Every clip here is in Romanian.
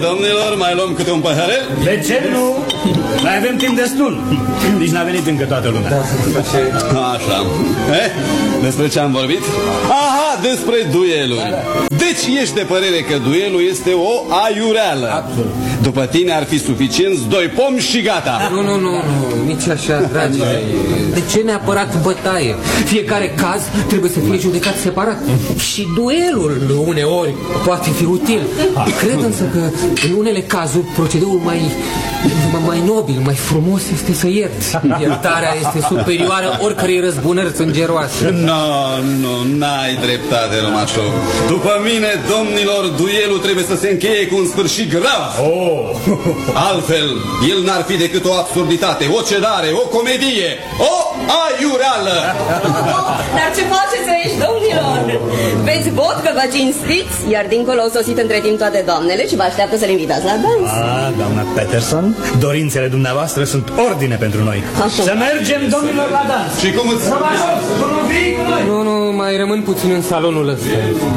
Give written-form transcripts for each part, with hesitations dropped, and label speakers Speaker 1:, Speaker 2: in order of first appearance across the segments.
Speaker 1: domnilor, mai luăm câte un paharel?
Speaker 2: De ce nu? Mai avem timp destul. Nici n-a venit încă toată lumea.
Speaker 1: Așa. Despre ce am vorbit? Aha, despre dueluri. Deci ești de părere că duelul este o aiureală.
Speaker 3: Absolut.
Speaker 1: După tine ar fi suficienți 2 pomi și gata.
Speaker 3: Nu, nici așa, dragi. De ce neapărat bătaie? Fiecare caz trebuie să fie judecat separat. Și duelul uneori poate fi util. Cred însă că în unele cazuri procedeul mai nobil, mai frumos este să ierți. Iertarea este superioară oricărei răzbunări sângeroase.
Speaker 1: Nu, n-ai dreptate, Romașov. După mine, domnilor, duelul trebuie să se încheie cu un sfârșit grav. Altfel, el n-ar fi decât o absurditate, o cedare, o comedie, o aiureală.
Speaker 4: Dar ce faceți aici, domnilor? Veți vodcă, vă cinstiți, iar dincolo au sosit între timp toate doamnele și vă așteaptă să le invitați la dans.
Speaker 2: Doamna Peterson, dorințele dumneavoastră sunt ordine pentru noi. Să mergem, domnilor, la dans.
Speaker 1: Și cum îți...
Speaker 3: Nu, mai rămân puțin în salonul ăsta.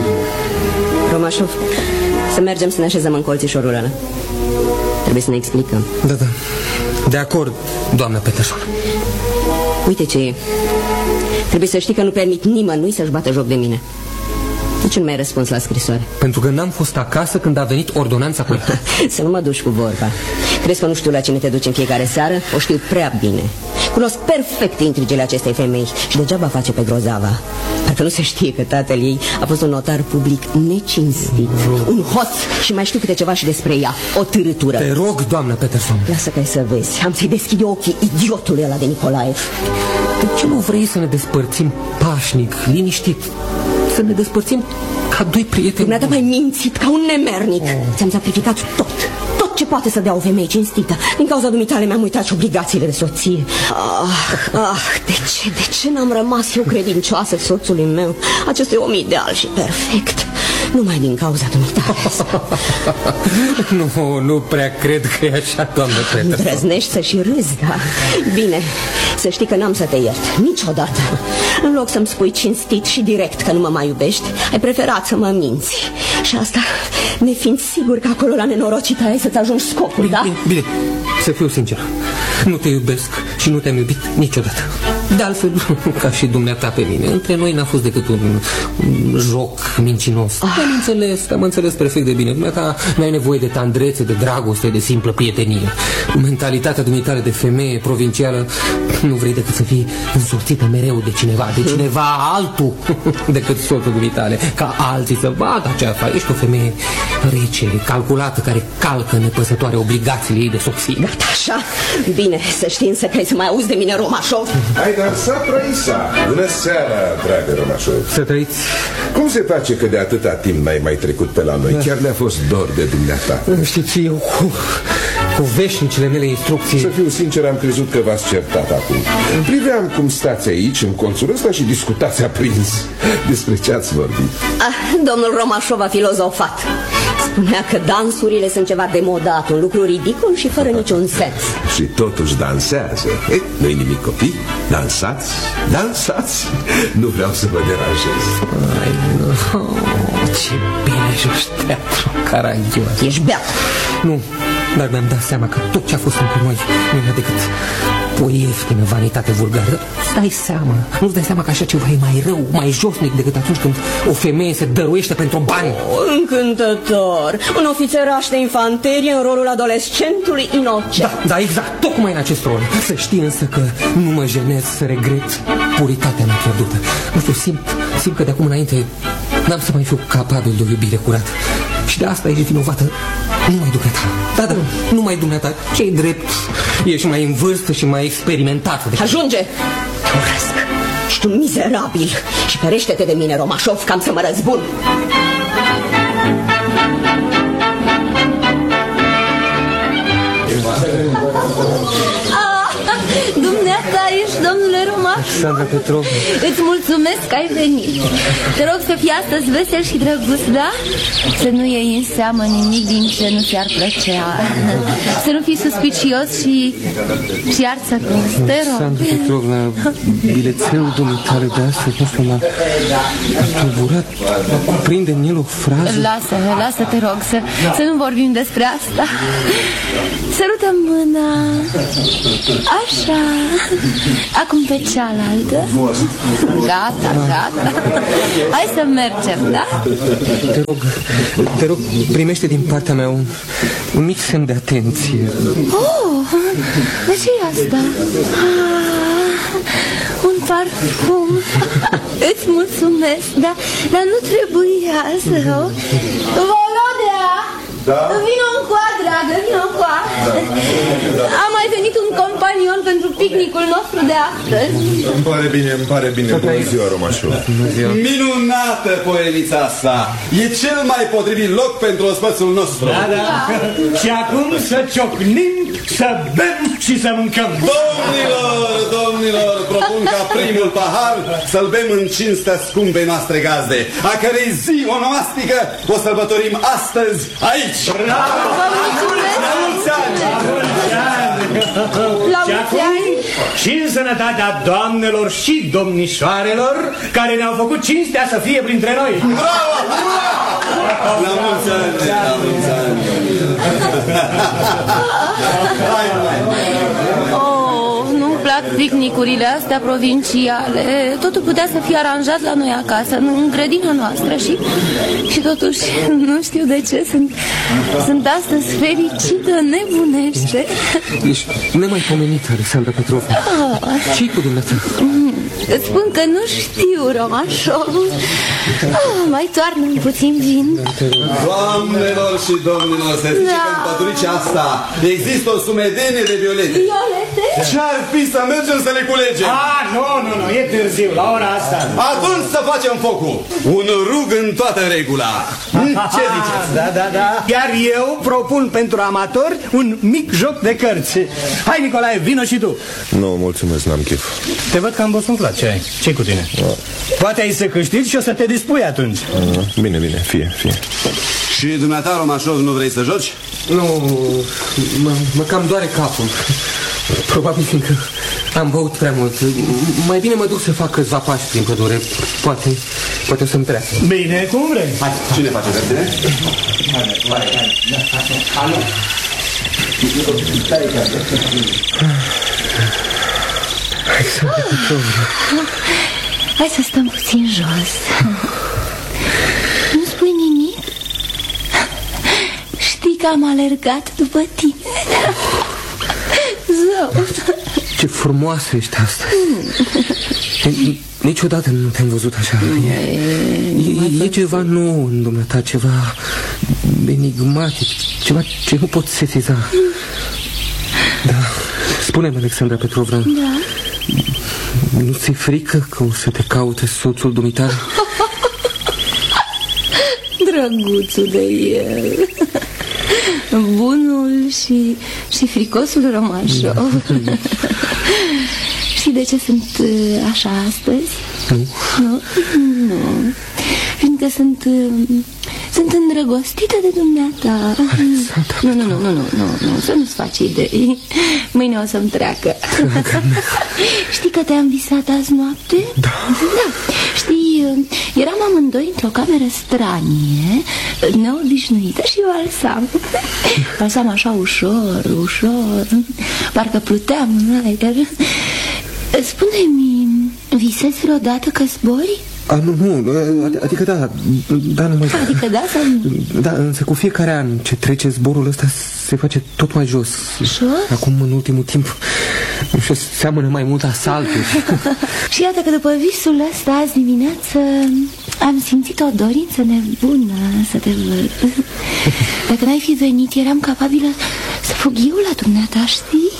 Speaker 4: Romașov, să mergem să ne așezăm în colțișorul ăla. Trebuie să ne explicăm.
Speaker 3: Da. De acord, doamna Peterson.
Speaker 4: Uite ce e. Trebuie să știi că nu permit nimănui să-și bată joc de mine. De ce nu mi-ai răspuns la scrisoare?
Speaker 3: Pentru că n-am fost acasă când a venit ordonanța cu ea.
Speaker 4: Să nu mă duci cu vorba. Crezi că nu știu la cine te duci în fiecare seară? O știu prea bine. Cunosc perfect intrigile acestei femei și degeaba face pe grozava. Parcă nu se știe că tatăl ei a fost un notar public necinstit, un hoț și mai știu câte ceva și despre ea, o târâtură.
Speaker 3: Te rog, doamna Peterson.
Speaker 4: Lasă că ai să vezi, am să-i deschid ochii idiotului ăla de Nicolae.
Speaker 3: De ce nu vrei să ne despărțim pașnic, liniștit? Să ne despărțim ca 2 prieteni.
Speaker 4: Dumneata m-ai mințit ca un nemernic. Ți-am sacrificat tot ce poate să dea o femeie cinstită. Din cauza dumitale mi-am uitat și obligațiile de soție. De ce n-am rămas eu credincioasă soțului meu, acestui om ideal și perfect? Numai din cauza dumitale.
Speaker 3: Nu prea cred că e așa, doamnă Peterson.
Speaker 4: Îndrăznești să și râzi, da? Bine, să știi că n-am să te iert niciodată. În loc să-mi spui cinstit și direct că nu mă mai iubești, ai preferat să mă minți. Și asta nefiind sigur că acolo la nenorocita ai să-ți ajungi scopul, da?
Speaker 3: Bine, să fiu sincer. Nu te iubesc și nu te-am iubit niciodată. De altfel, ca și dumneata pe mine, între noi n-a fost decât un joc mincinos. Te-am înțeles perfect de bine. Dumneata n-ai nevoie de tandrețe, de dragoste, de simplă prietenie. Mentalitatea dumitale de femeie provincială, nu vrei decât să fii însorțită mereu de cineva altul decât soțul dumitale, ca alții să vadă ce faci. Ești o femeie rece, calculată, care calcă nepăsătoare obligațiile ei de soție.
Speaker 4: Gata, așa? Bine, să știi însă că ai să mai auzi de mine, Romașov.
Speaker 5: Hai dansat, Raisa. Bună seara, dragă Romașov.
Speaker 3: Să trăiți.
Speaker 5: Cum se face că de atâta timp n-ai mai trecut pe la noi? Chiar ne-a fost dor de dumneata.
Speaker 3: Știți, eu cu veșnicile mele instrucții.
Speaker 5: Să fiu sincer, am crezut că v-ați certat acum. Priveam cum stați aici, în colțul ăsta, și discutați aprins. Despre ce ați vorbit?
Speaker 4: Domnul Romașov a filozofat. Spunea că dansurile sunt ceva demodat, un lucru ridicol și fără niciun sens.
Speaker 5: Și totuși dansează. Nu-i nimic, copii? Dansați, dansați. Nu vreau să vă deranjez.
Speaker 3: Ce bine joci teatru, caragios.
Speaker 4: Ești beat.
Speaker 3: Nu, dar mi-am dat seama că tot ce a fost între noi nu era decât o ieftină vanitate vulgară. Nu-ți dai seama că așa ceva e mai rău, mai josnic decât atunci când o femeie se dăruiește pentru bani.
Speaker 4: Încântător. Un ofițeraș de infanterie în rolul adolescentului inocent.
Speaker 3: Da, exact, tocmai în acest rol. Să știi însă că nu mă jenez să regret puritatea mea pierdută. Nu știu, simt că de acum înainte n-am să mai fiu capabil de o iubire curată. Și de asta ești vinovată numai dumneata. Da, numai dumneata. Ce-i drept? Ești mai în vârstă și mai experimentată.
Speaker 4: Ajunge! Te urăsc. Ești un mizerabil. Și ferește-te de mine, Romașov, că am să mă răzbun.
Speaker 6: Dumneata ești, domnule Romașov?
Speaker 3: Alexandra Petrovna.
Speaker 6: Îți mulțumesc că ai venit. Te rog să fii astăzi vesel și drăguț, da? Să nu iei în seamă nimic din ce nu ți-ar plăcea. Să nu fii suspicios și arțăcos. Te rog.
Speaker 3: Alexandra Petrovna, bilețelul dumitare de astăzi, nu știu, m-a tulburat. Prinde în el o frază.
Speaker 6: Lasă, te rog, să nu vorbim despre asta. Sărută mâna. Așa. Acum pe cealaltă. Gata. Hai să mergem, da?
Speaker 3: Te rog, primește din partea mea un mic semn de atenție.
Speaker 6: De ce e asta? Un parfum. Îți mulțumesc, dar nu trebuia să... Volodea! Da? Vino încoa, dragă, vino încoa. A mai venit un companion pentru picnicul nostru de astăzi.
Speaker 7: Îmi pare bine. Bună ziua, Romașul.
Speaker 1: Minunată poemița asta. E cel mai potrivit loc pentru ospățul nostru.
Speaker 2: Da. Și acum să ciocnim, să bem și să mâncăm.
Speaker 1: Domnilor, propun ca primul pahar să-l bem în cinstea scumpei noastre gazde, a cărei zi onomastică o sărbătorim astăzi aici.
Speaker 2: Bravo!
Speaker 1: La mulți ani!
Speaker 2: Și acum, și în sănătatea doamnelor și domnișoarelor care ne-au făcut cinstea să fie printre noi.
Speaker 1: Bravo! La mulți ani! La mulți ani!
Speaker 6: Nu-mi plac picnicurile astea provinciale. Totul putea să fie aranjat la noi acasă, în grădina noastră și totuși nu știu de ce sunt astăzi fericită nebunește.
Speaker 3: Ești nemaipomenită, Alexandra Petrovna. Ce-i cu dumneata?
Speaker 6: Îți spun că nu știu, Romașov. Mai toarnă-mi puțin vin.
Speaker 1: Doamnelor și domnilor, se zice că în păturicea asta există o sumedenie de violete.
Speaker 6: Violete?
Speaker 1: Ce-ar fi să mergem să le culegem?
Speaker 2: Nu, e târziu, la ora asta.
Speaker 1: Atunci să facem focul. Un rug în toată regula. Ce ziceți?
Speaker 2: Da. Iar eu propun pentru amatori un mic joc de cărți. Hai, Nicolae, vino și tu.
Speaker 7: Nu, mulțumesc, n-am chef.
Speaker 2: Te văd că am bosunflat. Ce-i cu tine? Poate ai să câștigi și o să te dispui atunci.
Speaker 7: Bine, fie.
Speaker 1: Și dumneata, Romașov, nu vrei să joci?
Speaker 3: Nu, mă cam doare capul. Probabil fiindcă am băut prea mult. Mai bine mă duc să fac câțiva pași prin pădure. Poate o să-mi treacă.
Speaker 2: Bine, cum vrei.
Speaker 1: Hai, cine face cărțile?
Speaker 6: Hai să stăm puțin jos. Nu spui nimic? Știi că am alergat după tine. Zău.
Speaker 3: Ce frumoasă ești astăzi. Niciodată nu te-am văzut așa. E ceva nou în dumneata, ceva enigmatic, ceva ce nu pot sesiza. Da. Spune-mi, Alexandra Petrovna.
Speaker 6: Da.
Speaker 3: Nu ți-e frică că o să te caute soțul dumitare?
Speaker 6: Drăguțul de el. Bunul și fricosul Romașov. Știi de ce sunt așa astăzi? Nu. Fiindcă sunt îndrăgostită de dumneata. Nu, să nu-ți faci idei. Mâine o să-mi treacă. Știi că te-am visat azi noapte?
Speaker 3: Da.
Speaker 6: Știi, eram amândoi într-o cameră stranie, neobișnuită și valsam așa ușor. Parcă pluteam în aer. Spune-mi, visezi vreodată că zbori?
Speaker 3: Nu, adică da, nu mai...
Speaker 6: Adică da sau nu?
Speaker 3: Da, însă cu fiecare an ce trece zborul ăsta se face tot mai jos. Acum, în ultimul timp, nu știu, seamănă mai mult asalturi.
Speaker 6: Și iată că după visul ăsta, azi dimineață, am simțit o dorință nebună să te văd. Dacă n-ai fi venit, eram capabilă să fug eu la dumneata, știi?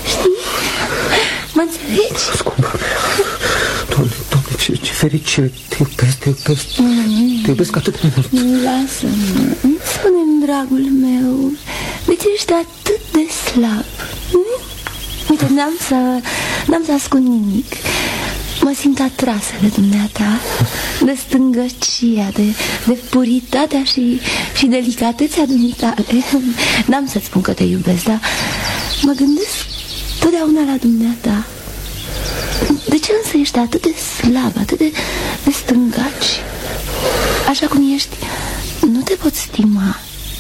Speaker 6: Mă înțelegi?
Speaker 3: Scumpa mea, Doamne, ce fericire. Te iubesc atât de mult.
Speaker 6: Lasă-mă. Spune-mi, dragul meu, de ce ești atât de slab? Uite, n-am să ascund nimic. Mă simt atrasă de dumneata, de stângăcia, de puritatea și delicatețea dumitale. N-am să-ți spun că te iubesc, dar mă gândesc totdeauna la dumneata. De ce însă ești atât de slab, atât de stângaci? Așa cum ești, nu te poți stima.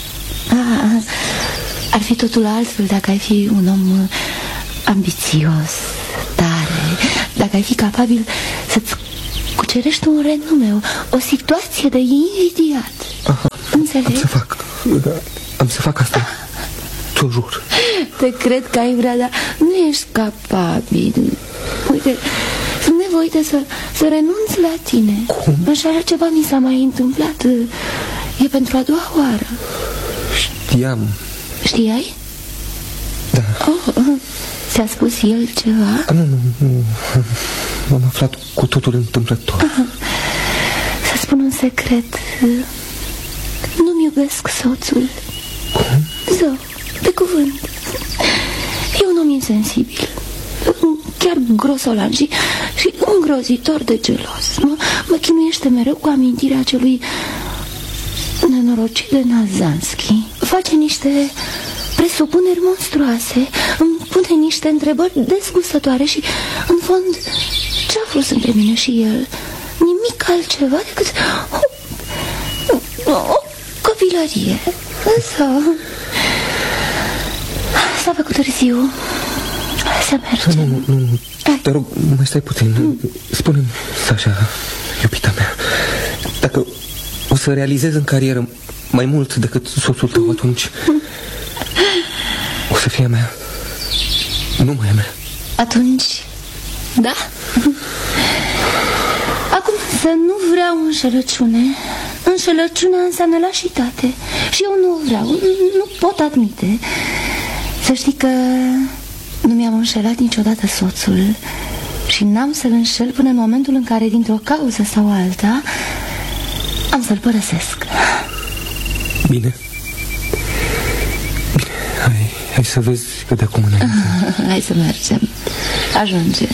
Speaker 6: Ar fi totul altfel dacă ai fi un om ambițios, tare, dacă ai fi capabil să-ți cucerești un renume, o situație de imediat. Înțelegi?
Speaker 3: Am să fac asta. Ți-o jur.
Speaker 6: Te cred că ai vrea, dar nu ești capabil. Uite, sunt nevoită să renunț la tine.
Speaker 3: Cum?
Speaker 6: Așa ceva mi s-a mai întâmplat. E pentru a doua oară.
Speaker 3: Știam.
Speaker 6: Știai?
Speaker 3: Da.
Speaker 6: Ți-a spus el ceva?
Speaker 3: Nu. M-am aflat cu totul întâmplător.
Speaker 6: Să spun un secret. Nu-mi iubesc soțul.
Speaker 3: Cum?
Speaker 6: Zău, pe cuvânt. E un om insensibil, chiar grosolan și îngrozitor de gelos. Mă chinuiește mereu cu amintirea acelui nenorocit de Nazanski. Face niște presupuneri monstruoase, îmi pune niște întrebări dezgustătoare și, în fond, ce a vrut între mine și el? Nimic altceva decât o copilărie. S-a făcut târziu. Să mergem.
Speaker 3: Nu. Te rog, mai stai puțin. Spune-mi, Sasha, iubita mea, dacă o să realizez în carieră mai mult decât soțul tău, atunci o să fie a mea, numai a mea.
Speaker 6: Atunci, da. Acum să nu vreau înșelăciune. Înșelăciunea înseamnă lașitate. Și eu nu vreau, nu pot admite. Să știi că nu mi-am înșelat niciodată soțul și n-am să-l înșel până în momentul în care, dintr-o cauză sau alta, am să-l părăsesc.
Speaker 3: Bine. Hai să vezi că de acum înainte.
Speaker 6: Hai să mergem. Ajunge.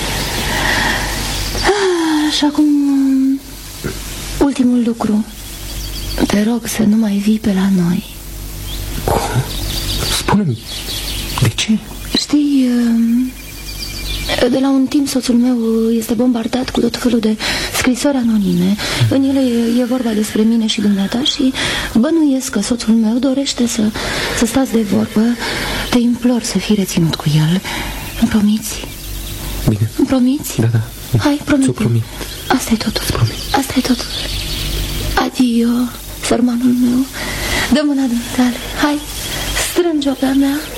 Speaker 6: Și acum, ultimul lucru. Te rog să nu mai vii pe la noi.
Speaker 3: Spune-mi, de ce?
Speaker 6: Știi, de la un timp soțul meu este bombardat cu tot felul de scrisori anonime. În ele e vorba despre mine și dumneata și bănuiesc că soțul meu dorește să stați de vorbă. Te implor să fii reținut cu el. Îmi promiți?
Speaker 3: Bine.
Speaker 6: Îmi promiți?
Speaker 3: Da.
Speaker 6: Hai, promit.
Speaker 3: Ți-o promit.
Speaker 6: Asta e totul.
Speaker 3: Promit.
Speaker 6: Asta e totul. Adio, sărmanul meu. Dă mâna dumitale. Hai, strânge-o pe-a mea.